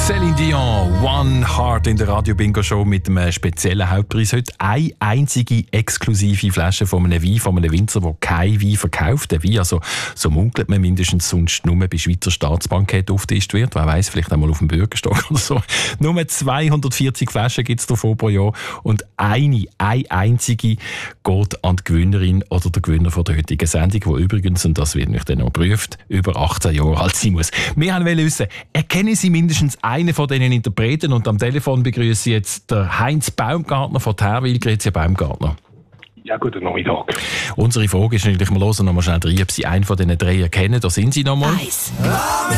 Céline Dion, One Heart in der Radio-Bingo-Show mit einem speziellen Hauptpreis. Heute eine einzige exklusive Flasche von einem Wein, von einem Winzer, der kein Wein verkauft. Der Wein, also so munkelt man mindestens, sonst nur bei Schweizer Staatsbanketten aufgetischt wird. Wer weiss, vielleicht einmal auf dem Bürgerstock oder so. Nur 240 Flaschen gibt es davon pro Jahr. Und eine einzige geht an die Gewinnerin oder der Gewinner von der heutigen Sendung, die übrigens, und das wird nicht dann noch geprüft, über 18 Jahre alt sein muss. Wir wollen wissen, erkennen Sie mindestens einen von diesen Interpreten? Und am Telefon begrüße ich jetzt der Heinz Baumgartner von Terwil. Grüezi, Herr Baumgartner. Ja, guten Nachmittag. Unsere Frage ist natürlich, wir hören noch mal schnell rein, ob Sie einen von diesen drei erkennen. Da sind Sie noch mal.